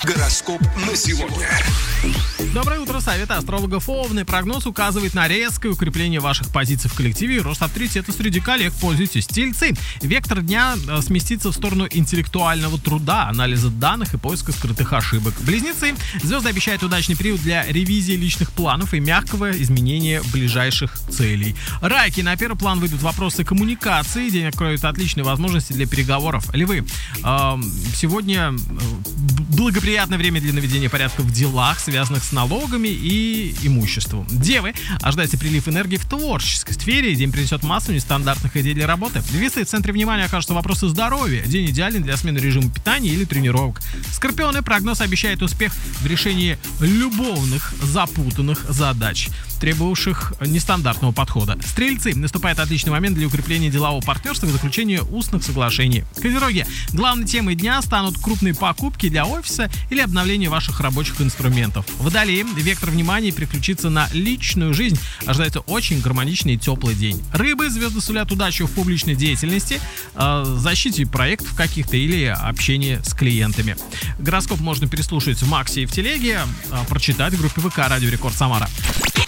Гороскоп на сегодня. Доброе утро, совет астрологов Овны. Прогноз указывает на резкое укрепление ваших позиций в коллективе и рост авторитета среди коллег. Пользуйтесь. Тельцы. Вектор дня сместится в сторону интеллектуального труда, анализа данных и поиска скрытых ошибок. Близнецы. Звезды обещают удачный период для ревизии личных планов и мягкого изменения ближайших целей. Раки. На первый план выйдут вопросы коммуникации. День откроет отличные возможности для переговоров. Львы. Сегодня благоприятное время для наведения порядка в делах, связанных с налогами и имуществом. Девы. Ожидайте прилив энергии в творческой сфере. День принесет массу нестандартных идей для работы. Весы. В центре внимания окажутся вопросы здоровья. День идеален для смены режима питания или тренировок. Скорпионы. Прогноз обещает успех в решении любовных, запутанных задач, требовавших нестандартного подхода. Стрельцы. Наступает отличный момент для укрепления делового партнерства и заключения устных соглашений. Козероги. Главной темой дня станут крупные покупки для офиса или обновление ваших рабочих инструментов. Водолеи. Вектор внимания переключится на личную жизнь. Ожидается очень гармоничный и теплый день. Рыбы. Звезды сулят удачу в публичной деятельности, защите проектов каких-то или общении с клиентами. Гороскоп можно переслушать в Максе и в Телеге, прочитать в группе ВК Радио Рекорд Самара.